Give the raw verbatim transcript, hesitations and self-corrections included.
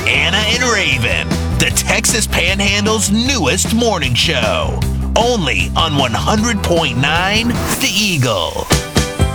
Anna and Raven, the Texas Panhandle's newest morning show. Only on one hundred point nine The Eagle.